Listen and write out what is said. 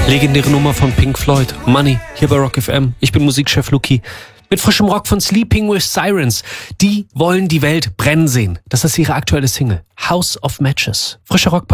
Legendäre Nummer von Pink Floyd, Money, hier bei Rock FM. Ich bin Musikchef Luki. Mit frischem Rock von Sleeping with Sirens. Die wollen die Welt brennen sehen. Das ist ihre aktuelle Single. House of Matches. Frischer Rock